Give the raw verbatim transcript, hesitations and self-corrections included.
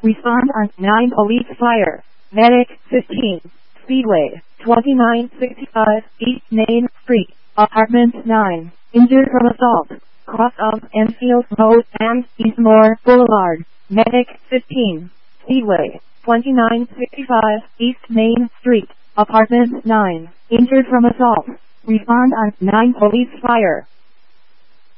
Respond on nine Police Fire. Medic fifteen. Speedway twenty-nine sixty-five East Main Street, Apartment nine. Injured from assault. Cross of Enfield Road and Eastmore Boulevard. Medic fifteen. Speedway twenty-nine sixty-five East Main Street, Apartment nine. Injured from assault. Respond on nine Police Fire.